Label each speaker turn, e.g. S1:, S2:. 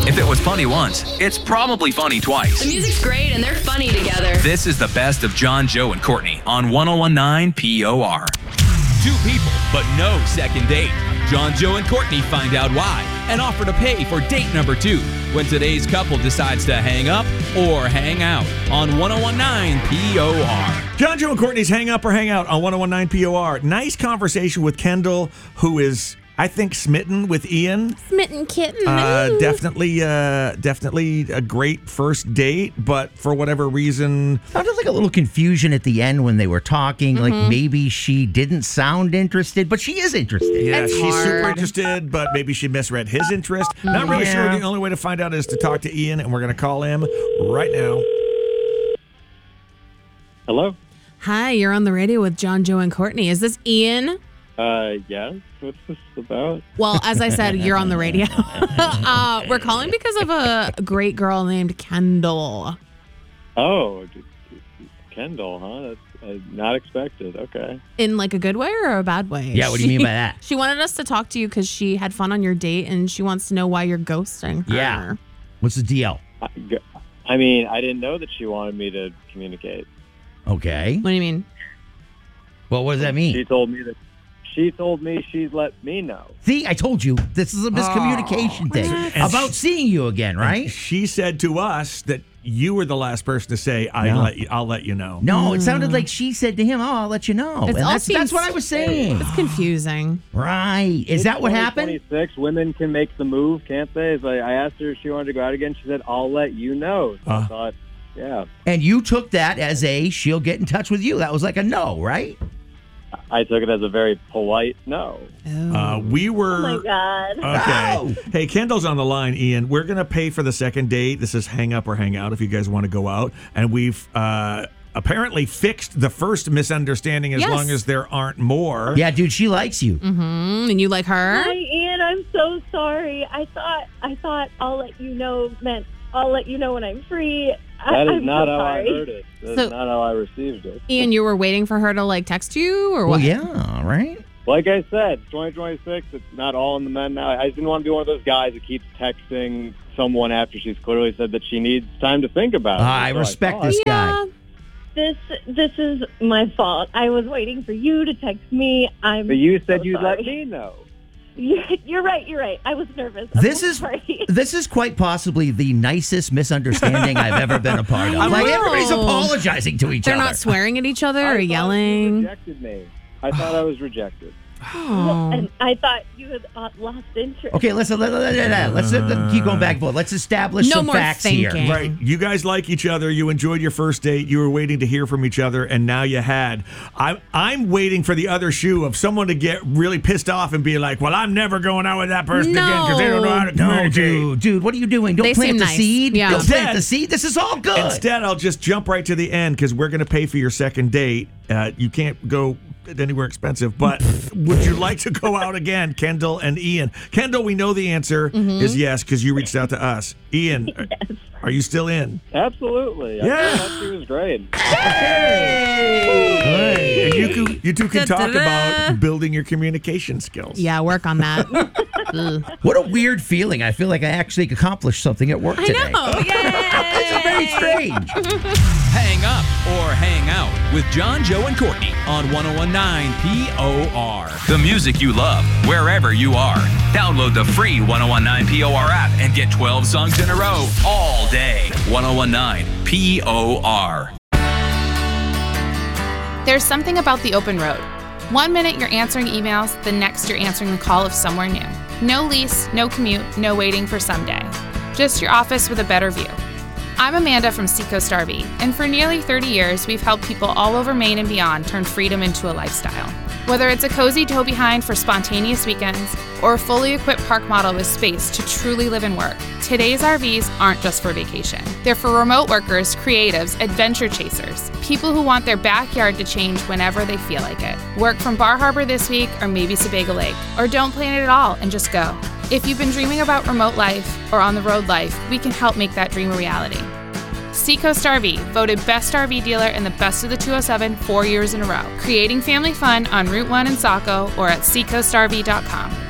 S1: If it was funny once, it's probably funny twice.
S2: The music's great and they're funny together.
S1: This is the best of John, Joe, and Courtney on 1019 POR. Two people, but no second date. John, Joe, and Courtney find out why and offer to pay for date number 2 when today's couple decides to hang up or hang out on 1019 POR.
S3: John, Joe, and Courtney's Hang Up or Hang Out on 1019 POR. Nice conversation with Kendall, who is, I think, smitten with Ian.
S4: Smitten kitten.
S3: Definitely a great first date, but for whatever reason...
S5: Sounded like a little confusion at the end when they were talking. Like maybe she didn't sound interested, but she is interested.
S3: Yeah,
S4: It's
S3: she's super
S4: hard.
S3: interested, but maybe she misread his interest. Not really sure. The only way to find out is to talk to Ian, and we're going to call him right now.
S6: Hello?
S4: Hi, you're on the radio with John, Joe, and Courtney. Is this Ian?
S6: Yes. What's this about?
S4: Well, as I said, you're on the radio. We're calling because of a great girl named Kendall.
S6: Oh, Kendall, huh? That's not expected. Okay.
S4: In like a good way or a bad way?
S5: Yeah, what do you mean by that?
S4: She wanted us to talk to you because she had fun on your date and she wants to know why you're ghosting her.
S5: Yeah. What's the deal?
S6: I mean, I didn't know that she wanted me to communicate.
S5: Okay.
S4: What do you mean?
S5: Well, what does that mean?
S6: She told me she'd let me know.
S5: See, I told you, this is a miscommunication thing about seeing you again, right?
S3: She said to us that you were the last person to say, I'll let you know.
S5: No, it sounded like she said to him, "Oh, I'll let you know."
S4: It
S5: And
S4: all
S5: that's
S4: seems-
S5: what I was saying.
S4: It's confusing.
S5: Right. Is that what happened?
S6: 26 women can make the move, can't they? It's like, I asked her if she wanted to go out again. She said, I'll let you know. So I thought, yeah.
S5: And you took that as she'll get in touch with you. That was like a no, right?
S6: I took it as a very polite no.
S3: We were...
S7: Oh, my God.
S3: Okay.
S5: No.
S3: Hey, Kendall's on the line, Ian. We're going to pay for the second date. This is Hang Up or Hang Out if you guys want to go out. And we've apparently fixed the first misunderstanding as
S4: Yes.
S3: long as there aren't more.
S5: Yeah, dude, she likes you.
S4: And you like her?
S7: Hi, Ian. I'm so sorry. I thought I'll let you know meant I'll let you know when I'm free.
S6: That is
S7: I'm
S6: not
S7: so
S6: how
S7: sorry.
S6: I heard it. That's
S4: So-
S6: not how I received it.
S4: Ian, you were waiting for her to like text you or
S5: Well,
S4: what?
S5: yeah, right?
S6: Like I said, 2026, it's not all in the men now. I just didn't want to be one of those guys that keeps texting someone after she's clearly said that she needs time to think about it.
S5: I
S6: So
S5: respect
S6: thought-
S5: this guy.
S7: This is my fault. I was waiting for you to text me.
S6: But you said
S7: so
S6: you'd
S7: sorry.
S6: let me know.
S7: You're right. I was nervous. I'm
S5: This
S7: so
S5: is
S7: sorry.
S5: this is quite possibly the nicest misunderstanding I've ever been a part of. Like,
S4: know.
S5: everybody's apologizing to each
S4: They're
S5: other.
S4: not swearing at each other
S6: I
S4: or
S6: thought you
S4: yelling.
S6: rejected me. I thought I was rejected.
S4: Oh.
S7: And I thought you had lost interest.
S5: Okay, let's keep going back and forth. Let's establish
S4: No
S5: some
S4: more
S5: facts
S4: thinking.
S5: here.
S3: Right. You guys like each other. You enjoyed your first date. You were waiting to hear from each other, and now you had. I'm waiting for the other shoe of someone to get really pissed off and be like, well, I'm never going out with that person again because they don't know how to
S5: No,
S3: communicate.
S5: dude, what are you doing? Don't
S4: They
S5: plant
S4: seem
S5: the
S4: nice.
S5: seed.
S4: Yeah.
S5: Don't plant
S3: Instead-
S5: the seed. This is all good.
S3: Instead, I'll just jump right to the end because we're going to pay for your second date. You can't go anywhere expensive, but would you like to go out again, Kendall and Ian? Kendall, we know the answer is yes because you reached out to us. Ian, are you still in?
S6: Absolutely.
S3: Yeah.
S6: I thought she was great.
S3: Hey. And you two can talk
S4: Da-da-da.
S3: about building your communication skills.
S4: Yeah, work on that. Ugh.
S5: What a weird feeling. I feel like I actually accomplished something at work today.
S4: I know.
S5: This is very strange.
S1: Hang Up or Hang Out with John, Joe, and Courtney on 1019 POR. The music you love, wherever you are. Download the free 1019 POR app and get 12 songs in a row all day. 1019 POR.
S8: There's something about the open road. 1 minute you're answering emails, the next you're answering the call of somewhere new. No lease, no commute, no waiting for someday. Just your office with a better view. I'm Amanda from Seacoast RV, and for nearly 30 years, we've helped people all over Maine and beyond turn freedom into a lifestyle. Whether it's a cozy tow behind for spontaneous weekends or a fully equipped park model with space to truly live and work, today's RVs aren't just for vacation. They're for remote workers, creatives, adventure chasers, people who want their backyard to change whenever they feel like it. Work from Bar Harbor this week or maybe Sebago Lake, or don't plan it at all and just go. If you've been dreaming about remote life or on-the-road life, we can help make that dream a reality. Seacoast RV, voted Best RV Dealer in the Best of the 207 4 years in a row. Creating family fun on Route 1 in Saco or at seacoastrv.com.